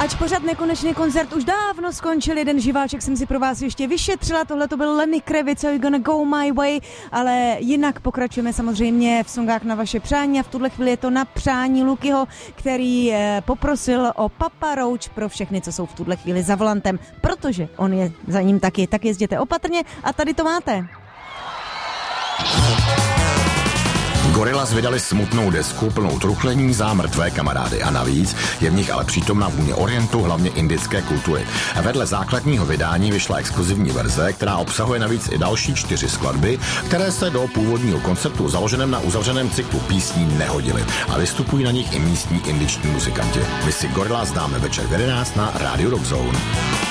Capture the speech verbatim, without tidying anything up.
Ač pořád nekonečný koncert už dávno skončil, jeden živáček jsem si pro vás ještě vyšetřila, tohle to byl Lenny Kravitz, You're Gonna Go My Way, ale jinak pokračujeme samozřejmě v songách na vaše přání a v tuhle chvíli je to na přání Lukyho, který poprosil o Papa Roach pro všechny, co jsou v tuhle chvíli za volantem, protože on je za ním taky, tak jezděte opatrně a tady to máte. Gorillaz vydali smutnou desku plnou truchlení za mrtvé kamarády a navíc je v nich ale přítomná vůně orientu, hlavně indické kultury. A vedle základního vydání vyšla exkluzivní verze, která obsahuje navíc i další čtyři skladby, které se do původního koncertu založeném na uzavřeném cyklu písní nehodily a vystupují na nich i místní indiční muzikanti. My si Gorillaz dáme večer v jedenáct na Radio Rock Zone.